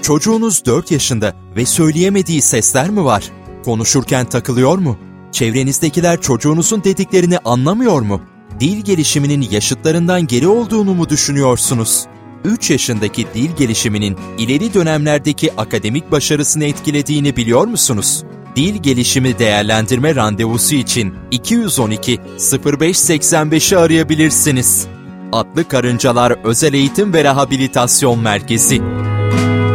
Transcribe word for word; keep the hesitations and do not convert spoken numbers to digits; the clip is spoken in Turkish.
Çocuğunuz dört yaşında ve söyleyemediği sesler mi var? Konuşurken takılıyor mu? Çevrenizdekiler çocuğunuzun dediklerini anlamıyor mu? Dil gelişiminin yaşıtlarından geri olduğunu mu düşünüyorsunuz? üç yaşındaki dil gelişiminin ileri dönemlerdeki akademik başarısını etkilediğini biliyor musunuz? Dil gelişimi değerlendirme randevusu için iki yüz on iki sıfır beş seksen beşi arayabilirsiniz. Atlı Karıncalar Özel Eğitim ve Rehabilitasyon Merkezi.